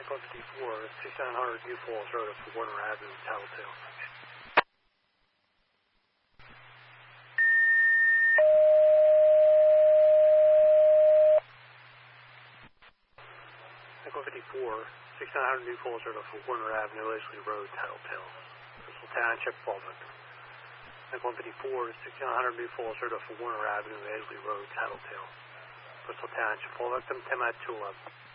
154, 6900 New Falls Road up to Warner Avenue, Tattletale. Mike 154, 6900 New Falls Road up to Warner Avenue, Leslie Road, Tattletale. Crystal Township, fall victim. Mike 154, 6900 New Falls Road up to Warner Avenue, Leslie Road, Tattletale. Crystal Township, fall victim, 10 minutes to 11.